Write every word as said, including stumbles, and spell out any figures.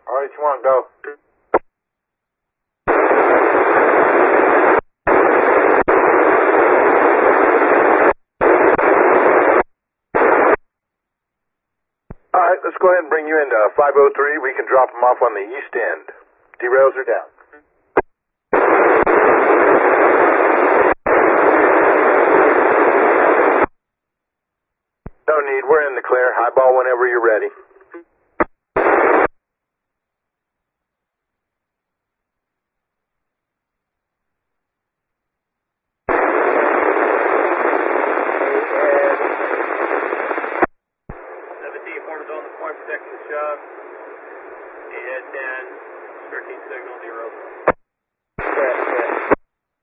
All right, you want to go? All right, let's go ahead and bring you into five oh three. We can drop them off on the east end. Derails are down. No need. We're in the clear. Highball whenever you're ready.